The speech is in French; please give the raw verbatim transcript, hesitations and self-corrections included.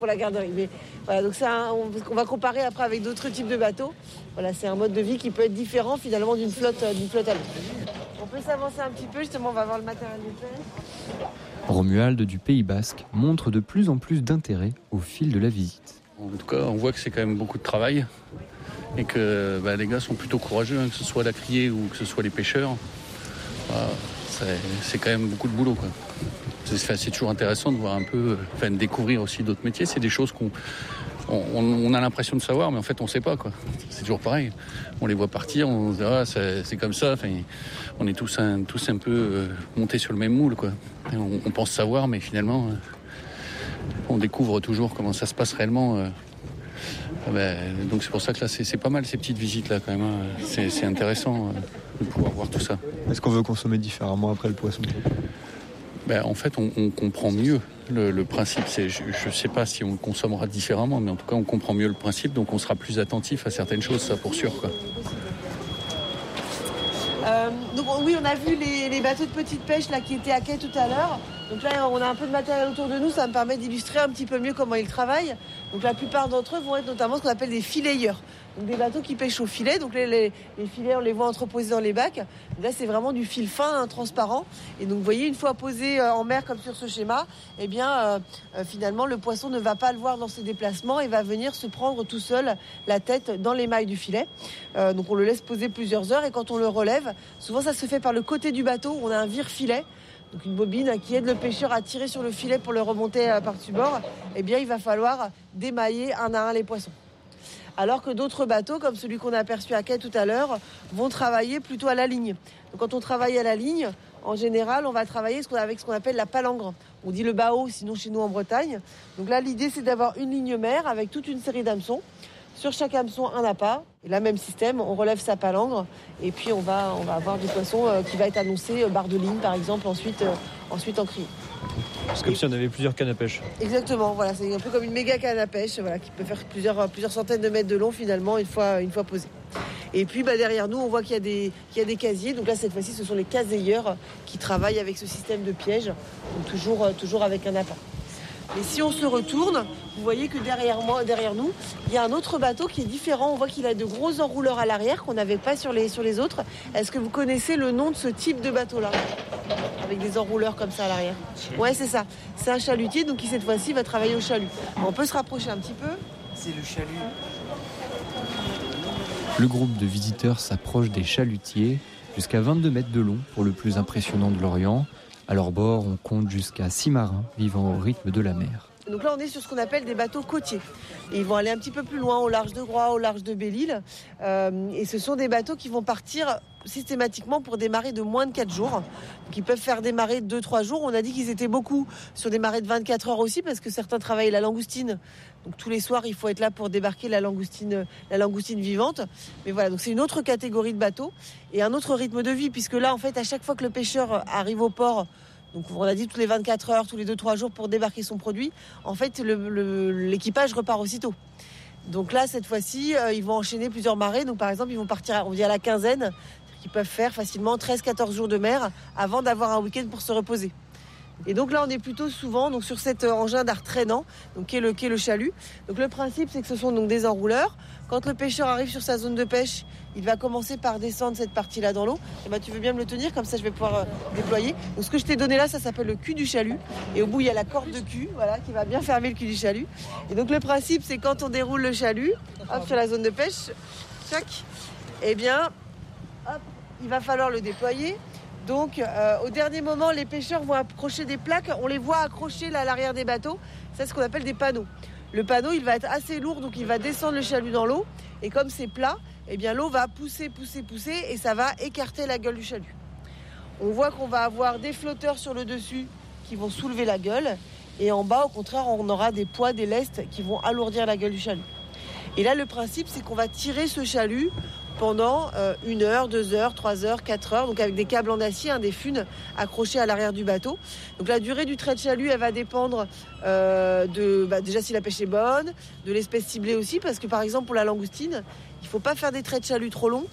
pour la garderie. Mais voilà, donc c'est un, on, on va comparer après avec d'autres types de bateaux. Voilà, c'est un mode de vie qui peut être différent finalement d'une flotte, d'une flotte à l'autre. On peut s'avancer un petit peu, justement, on va voir le matériel de pêche. Romuald du Pays Basque montre de plus en plus d'intérêt au fil de la visite. En tout cas, on voit que c'est quand même beaucoup de travail et que bah, les gars sont plutôt courageux, hein, que ce soit la criée ou que ce soit les pêcheurs. Bah, c'est, c'est quand même beaucoup de boulot, quoi. C'est, c'est toujours intéressant de voir un peu, enfin, de découvrir aussi d'autres métiers. C'est des choses qu'on on, on a l'impression de savoir, mais en fait, on ne sait pas, quoi. C'est toujours pareil. On les voit partir, on se dit ah, c'est, c'est comme ça. Enfin, on est tous un, tous un peu euh, montés sur le même moule, quoi. On, on pense savoir, mais finalement, euh, on découvre toujours comment ça se passe réellement. Euh, ben, donc c'est pour ça que là, c'est, c'est pas mal ces petites visites là, quand même. Hein. C'est, c'est intéressant euh, de pouvoir voir tout ça. Est-ce qu'on veut consommer différemment après le poisson ? Ben, en fait, on, on comprend mieux le, le principe. C'est, je ne sais pas si on le consommera différemment, mais en tout cas, on comprend mieux le principe, donc on sera plus attentif à certaines choses, ça pour sûr, quoi. Euh, donc oui, on a vu les, les bateaux de petite pêche là qui étaient à quai tout à l'heure. Donc là, on a un peu de matériel autour de nous, ça me permet d'illustrer un petit peu mieux comment ils travaillent. Donc la plupart d'entre eux vont être notamment ce qu'on appelle des filayeurs. Donc des bateaux qui pêchent au filet. Donc les, les, les filets, on les voit entreposés dans les bacs. Là, c'est vraiment du fil fin, hein, transparent. Et donc vous voyez, une fois posé euh, en mer comme sur ce schéma, eh bien euh, euh, finalement le poisson ne va pas le voir dans ses déplacements et va venir se prendre tout seul la tête dans les mailles du filet. Euh, donc on le laisse poser plusieurs heures et quand on le relève, souvent ça se fait par le côté du bateau. On a un vire-filet. Donc une bobine qui aide le pêcheur à tirer sur le filet pour le remonter par-dessus bord, eh bien il va falloir démailler un à un les poissons. Alors que d'autres bateaux, comme celui qu'on a aperçu à quai tout à l'heure, vont travailler plutôt à la ligne. Donc quand on travaille à la ligne, en général, on va travailler avec ce qu'on appelle la palangre. On dit le bao, sinon chez nous en Bretagne. Donc là, l'idée, c'est d'avoir une ligne mère avec toute une série d'hameçons. Sur chaque hameçon, un appât. Et là, même système, on relève sa palangre et puis on va, on va avoir du poisson euh, qui va être annoncé, euh, barre de ligne par exemple, ensuite, euh, ensuite en criée. C'est comme et... si on avait plusieurs cannes à pêche. Exactement, voilà, c'est un peu comme une méga canne à pêche voilà, qui peut faire plusieurs, plusieurs centaines de mètres de long finalement une fois, une fois posée. Et puis bah, derrière nous, on voit qu'il y a, des, qu'il y a des casiers. Donc là, cette fois-ci, ce sont les caseilleurs qui travaillent avec ce système de piège, donc toujours, euh, toujours avec un appât. Et si on se retourne, vous voyez que derrière moi, derrière nous, il y a un autre bateau qui est différent. On voit qu'il a de gros enrouleurs à l'arrière qu'on n'avait pas sur les, sur les autres. Est-ce que vous connaissez le nom de ce type de bateau-là ? Avec des enrouleurs comme ça à l'arrière. Ouais, c'est ça. C'est un chalutier, donc qui cette fois-ci va travailler au chalut. On peut se rapprocher un petit peu. C'est le chalut. Le groupe de visiteurs s'approche des chalutiers, jusqu'à vingt-deux mètres de long pour le plus impressionnant de l'Orient. À leur bord, on compte jusqu'à six marins vivant au rythme de la mer. Donc là, on est sur ce qu'on appelle des bateaux côtiers. Et ils vont aller un petit peu plus loin, au large de Groix, au large de Belle-Île. Euh, et ce sont des bateaux qui vont partir systématiquement pour des marées de moins de quatre jours. Donc ils peuvent faire des marées de deux à trois jours. On a dit qu'ils étaient beaucoup sur des marées de vingt-quatre heures aussi, parce que certains travaillent la langoustine. Donc tous les soirs, il faut être là pour débarquer la langoustine, la langoustine vivante. Mais voilà, donc c'est une autre catégorie de bateaux et un autre rythme de vie, puisque là, en fait, à chaque fois que le pêcheur arrive au port, donc on a dit tous les vingt-quatre heures, tous les deux à trois jours pour débarquer son produit, en fait, le, le, l'équipage repart aussitôt. Donc là, cette fois-ci, euh, ils vont enchaîner plusieurs marées. Donc par exemple, ils vont partir, on dit à la quinzaine, qu'ils peuvent faire facilement treize à quatorze jours de mer avant d'avoir un week-end pour se reposer. Et donc là, on est plutôt souvent donc, sur cet engin d'art traînant, donc, qui, est le, qui est le chalut. Donc le principe, c'est que ce sont donc des enrouleurs. Quand le pêcheur arrive sur sa zone de pêche, il va commencer par descendre cette partie-là dans l'eau. Et ben, tu veux bien me le tenir, comme ça je vais pouvoir euh, déployer. Donc ce que je t'ai donné là, ça s'appelle le cul du chalut. Et au bout, il y a la corde de cul, voilà, qui va bien fermer le cul du chalut. Et donc le principe, c'est quand on déroule le chalut, hop, sur la zone de pêche, tchac, eh bien, hop, il va falloir le déployer. Donc, euh, au dernier moment, les pêcheurs vont accrocher des plaques. On les voit accrocher là, à l'arrière des bateaux. C'est ce qu'on appelle des panneaux. Le panneau, il va être assez lourd, donc il va descendre le chalut dans l'eau. Et comme c'est plat, eh bien, l'eau va pousser, pousser, pousser, et ça va écarter la gueule du chalut. On voit qu'on va avoir des flotteurs sur le dessus qui vont soulever la gueule. Et en bas, au contraire, on aura des poids, des lestes qui vont alourdir la gueule du chalut. Et là, le principe, c'est qu'on va tirer ce chalut pendant euh, une heure, deux heures, trois heures, quatre heures, donc avec des câbles en acier, hein, des funes accrochées à l'arrière du bateau. Donc la durée du trait de chalut, elle va dépendre euh, de bah, déjà si la pêche est bonne, de l'espèce ciblée aussi, parce que par exemple pour la langoustine, il ne faut pas faire des traits de chalut trop longs,